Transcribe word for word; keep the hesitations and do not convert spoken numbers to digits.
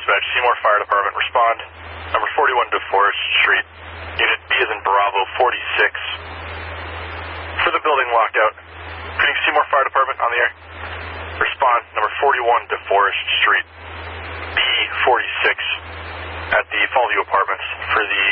dispatch, Seymour Fire Department, respond. Number forty-one DeForest Street. Unit B is in Bravo forty-six. For the building locked out. Greeting Seymour Fire Department on the air. Respond. Number forty-one DeForest Street. B forty-six at the Fallview Apartments for the